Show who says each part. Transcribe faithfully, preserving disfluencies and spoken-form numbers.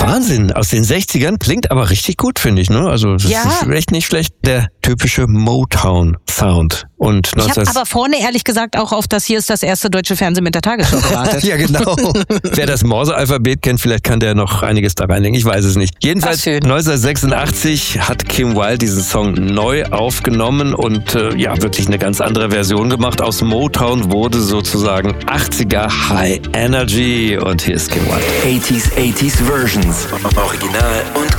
Speaker 1: Wahnsinn, aus den sechzigern, klingt aber richtig gut, finde ich, ne? Also das
Speaker 2: Ja.
Speaker 1: ist echt nicht schlecht, der typische Motown-Sound. Und
Speaker 2: Ich habe aber vorne ehrlich gesagt auch auf das Hier ist das erste deutsche Fernsehen mit der Tagesschau gewartet.
Speaker 1: Ja, genau. Wer das Morse-Alphabet kennt, vielleicht kann der noch einiges da reinlegen. Ich weiß es nicht. Jedenfalls
Speaker 2: Ach, schön.
Speaker 1: neunzehnhundertsechsundachtzig hat Kim Wilde diesen Song neu aufgenommen und äh, ja, wirklich eine ganz andere Version gemacht. Aus Motown wurde sozusagen achtziger High Energy und hier ist Kim Wilde.
Speaker 3: achtziger, achtziger Versions. Original und